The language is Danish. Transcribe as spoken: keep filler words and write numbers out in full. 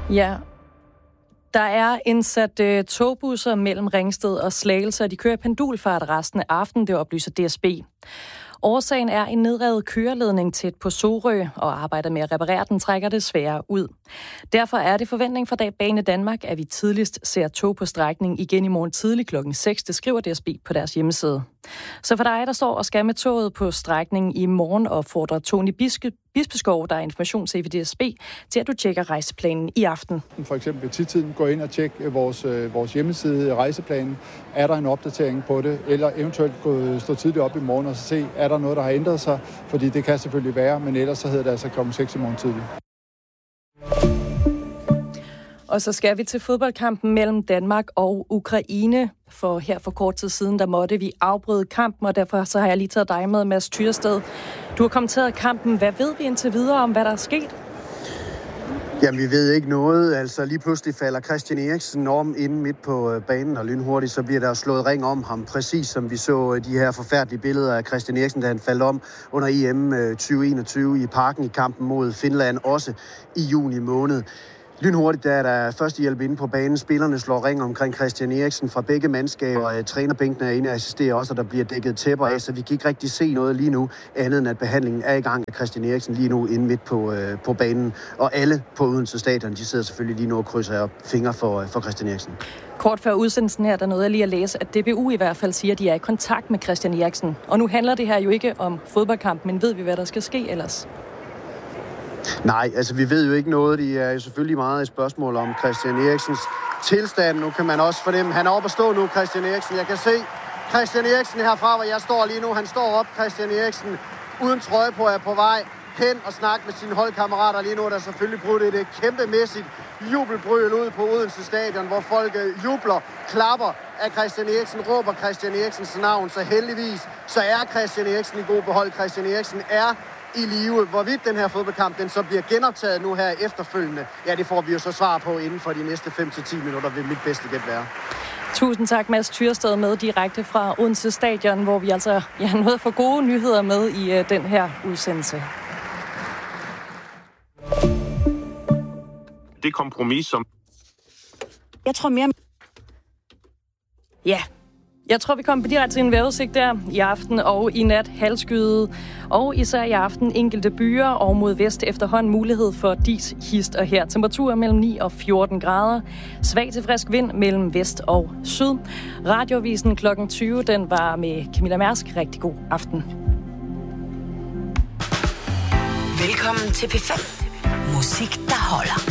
Ja, der er indsat uh, togbusser mellem Ringsted og Slagelse, og de kører pendulfart resten af aftenen, det oplyser D S B. Årsagen er en nedrevet køreledning tæt på Sorø, og arbejder med at reparere den trækker desværre ud. Derfor er det forventning fra Bane Danmark, at vi tidligst ser tog på strækningen igen i morgen tidlig klokken seks, det skriver D S B på deres hjemmeside. Så for dig, der står og skal med toget på strækningen i morgen, opfordrer Tony Biske, Bispeskov, der er informationschef i D S B, til at du tjekker rejseplanen i aften. For eksempel ved tidtiden gå ind og tjekke vores, vores hjemmeside, rejseplanen. Er der en opdatering på det? Eller eventuelt gå, stå tidligt op i morgen og se, er der noget, der har ændret sig? Fordi det kan selvfølgelig være, men ellers så hedder det altså klokken seks i morgen tidlig. Og så skal vi til fodboldkampen mellem Danmark og Ukraine, for her for kort tid siden, der måtte vi afbryde kampen, og derfor så har jeg lige taget dig med, Mads Tyrsted. Du har kommenteret kampen. Hvad ved vi indtil videre om, hvad der er sket? Jamen, vi ved ikke noget. Altså, lige pludselig falder Christian Eriksen om inde midt på banen, og lynhurtigt så bliver der slået ring om ham, præcis som vi så de her forfærdelige billeder af Christian Eriksen, da han faldt om under E M tyve enogtyve i Parken i kampen mod Finland, også i juni måned. Lynhurtigt, der er der førstehjælp inde på banen. Spillerne slår ring omkring Christian Eriksen fra begge mandskaber. Trænerbænken er inde og assisterer også, og der bliver dækket tæpper af, så vi kan ikke rigtig se noget lige nu, andet end at behandlingen er i gang af Christian Eriksen lige nu inde midt på, øh, på banen. Og alle på Odense Stadion, de sidder selvfølgelig lige nu og krydser op fingre for, for Christian Eriksen. Kort før udsendelsen her, der nåede jeg lige at læse, at D B U i hvert fald siger, at de er i kontakt med Christian Eriksen. Og nu handler det her jo ikke om fodboldkamp, men ved vi, hvad der skal ske ellers? Nej, altså vi ved jo ikke noget. Det er jo selvfølgelig meget et spørgsmål om Christian Eriksens tilstand. Nu kan man også fornemme, han er oppe at stå nu, Christian Eriksen. Jeg kan se Christian Eriksen herfra, hvor jeg står lige nu. Han står op, Christian Eriksen, uden trøje på, er på vej hen og snakke med sine holdkammerater. Lige nu er der selvfølgelig brudt et kæmpemæssigt jubelbrøl ud på Odense Stadion, hvor folk jubler, klapper af Christian Eriksen, råber Christian Eriksens navn. Så heldigvis, så er Christian Eriksen i god behold. Christian Eriksen er i live. Hvorvidt den her fodboldkamp den så bliver genoptaget nu her efterfølgende, ja, det får vi jo så svar på inden for de næste fem til ti minutter, vil mit bedste gæt være. Tusind tak, Mads Tyrsted, med direkte fra Odense Stadion, hvor vi altså ja, har noget for gode nyheder med i uh, den her udsendelse. Det kompromis, som... Jeg tror mere... Ja, jeg tror, vi kommer på direkte til en vejrudsigt der i aften og i nat halvskyet, og især i aften enkelte byer og mod vest efterhånden mulighed for dis, hist og her. Temperaturer mellem ni og fjorten grader. Svag til frisk vind mellem vest og syd. Radiovisen klokken tyve, den var med Camilla Mærsk. Rigtig god aften. Velkommen til P fem. Musik, der holder.